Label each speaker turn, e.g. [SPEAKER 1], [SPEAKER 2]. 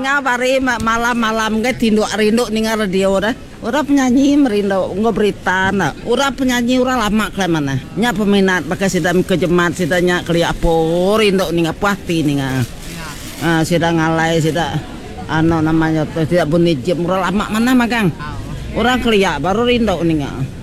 [SPEAKER 1] ninga bari malam-malam ge rindu ninga radio dah. Ura penyanyi merindo ngobrita na. Ura penyanyi ura lama kle mana. Nya peminat pakai sidam kejemat sidanya kelia po rindu ninga pasti ninga. Sida ngalai sida namanya tidak bunyi jam ura lama mana magang. Ura kelia baru rindu ninga.